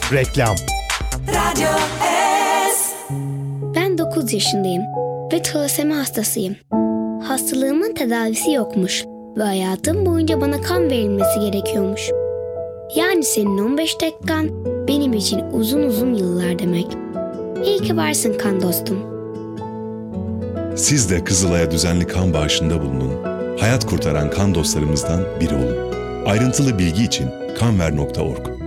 Reklam. Radyo S. Ben 9 yaşındayım ve talasemi hastasıyım. Hastalığımın tedavisi yokmuş ve hayatım boyunca bana kan verilmesi gerekiyormuş. Yani senin 15 dakikan benim için uzun uzun yıllar demek. İyi ki varsın kan dostum. Siz de Kızılay'a düzenli kan bağışında bulunun. Hayat kurtaran kan dostlarımızdan biri olun. Ayrıntılı bilgi için kanver.org.